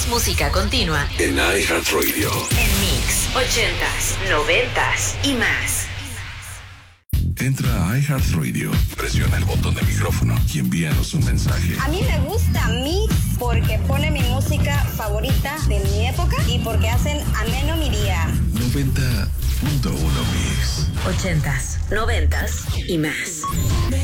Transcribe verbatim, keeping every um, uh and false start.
Más música continua en iHeartRadio. En Mix, ochentas, noventas y más. Entra a iHeartRadio, presiona el botón de micrófono y envíanos un mensaje. A mí me gusta Mix porque pone mi música favorita de mi época y porque hacen ameno mi día. noventa punto uno Mix. Ochentas, noventas y más.